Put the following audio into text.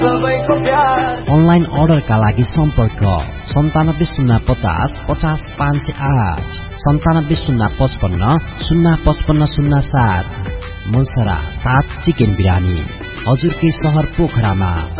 Online अर्डरका लागि सम्पर्क 970550 50508 970550 05507। मुसरा 7 चिकन बिरानी हजुरकै शहर पोखरामा।